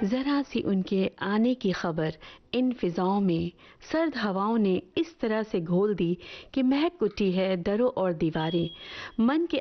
जरा सी उनके आने की खबर इन फिजाओं में सर्द हवाओं ने इस तरह से घोल दी कि महक उठी है दरों और दीवारें। मन के